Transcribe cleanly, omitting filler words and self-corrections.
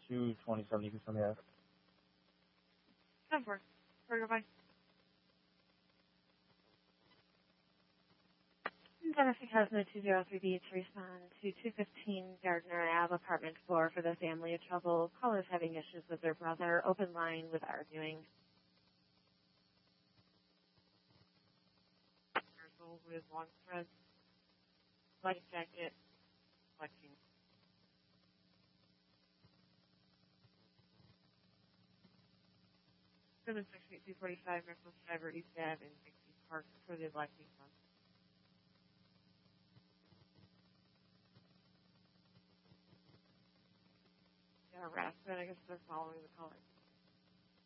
227, you can send me that. 10-4. Goodbye. Benefit Cosmo 203B to respond to 215 Gardner Ave, apartment 4 for the family of trouble. Callers having issues with their brother. Open line with arguing. Rehearsal with long threads. Light jacket. Flexing. 768-245 Reckless Driver East Ave in Dixie Park for the likely month. Harassment, I guess they're following the caller.